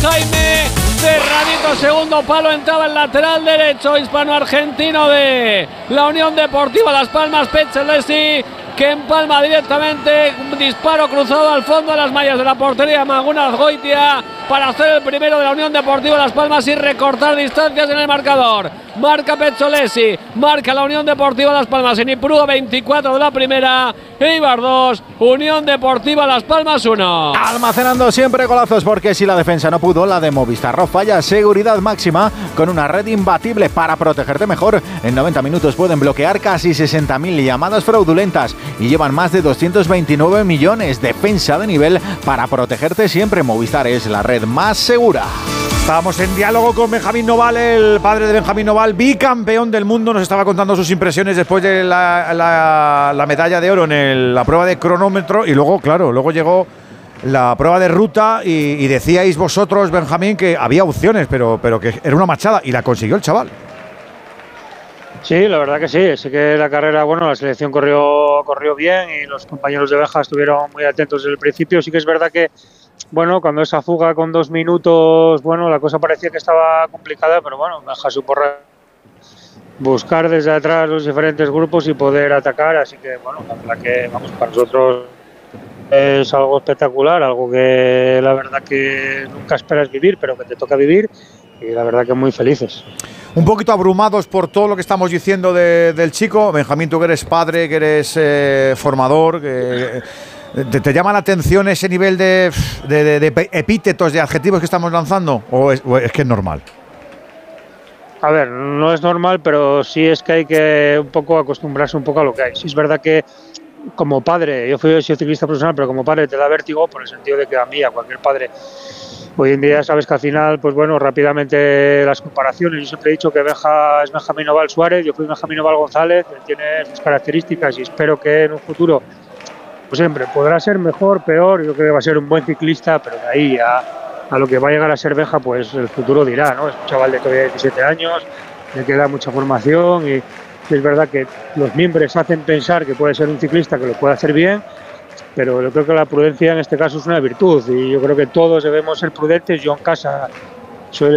Jaime. Cerradito, segundo palo, entraba el lateral derecho hispano-argentino de la Unión Deportiva Las Palmas, Petchelesi, que empalma directamente, un disparo cruzado al fondo de las mallas de la portería Maguna Azgoitia para hacer el primero de la Unión Deportiva Las Palmas y recortar distancias en el marcador. Marca Petchelesi, marca la Unión Deportiva Las Palmas en Ipurúa, 24 de la primera, Eibar 2, Unión Deportiva Las Palmas 1. Almacenando siempre golazos, porque si la defensa no pudo, la de Movistar no falla. Seguridad máxima con una red imbatible para protegerte mejor. En 90 minutos pueden bloquear casi 60.000 llamadas fraudulentas y llevan más de 229 millones. Defensa de nivel para protegerte siempre. Movistar es la red más segura. Estábamos en diálogo con Benjamín Noval, el padre de Benjamín Noval, bicampeón del mundo. Nos estaba contando sus impresiones después de la medalla de oro en la prueba de cronómetro. Y luego, claro, luego llegó la prueba de ruta y decíais vosotros, Benjamín, que había opciones, pero que era una machada. Y la consiguió el chaval. Sí, la verdad que sí. Sí que la carrera, bueno, la selección corrió bien y los compañeros de Benja estuvieron muy atentos desde el principio. Sí que es verdad que, bueno, cuando esa fuga con 2 minutos, bueno, la cosa parecía que estaba complicada, pero bueno, Benja supo buscar desde atrás los diferentes grupos y poder atacar. Así que, bueno, la verdad que, vamos, para nosotros es algo espectacular, algo que la verdad que nunca esperas vivir, pero que te toca vivir, y la verdad que muy felices. Un poquito abrumados por todo lo que estamos diciendo del chico. Benjamín, tú que eres padre, que eres formador, que ¿te llama la atención ese nivel de epítetos, de adjetivos que estamos lanzando? ¿O es que es normal? A ver, no es normal, pero sí es que hay que un poco acostumbrarse un poco a lo que hay. Sí es verdad que como padre, yo soy ciclista profesional, pero como padre te da vértigo, por el sentido de que a mí, a cualquier padre, hoy en día sabes que al final, pues bueno, rápidamente las comparaciones. Yo siempre he dicho que Benja es Benjamín Noval Suárez, yo fui Benjamín Noval González, él tiene sus características y espero que en un futuro, pues siempre podrá ser mejor, peor. Yo creo que va a ser un buen ciclista, pero de ahí a lo que va a llegar a ser Benja, pues el futuro dirá, ¿no? Es un chaval de todavía 17 años, le queda mucha formación y es verdad que los miembros hacen pensar que puede ser un ciclista que lo puede hacer bien, pero yo creo que la prudencia en este caso es una virtud y yo creo que todos debemos ser prudentes. Yo en casa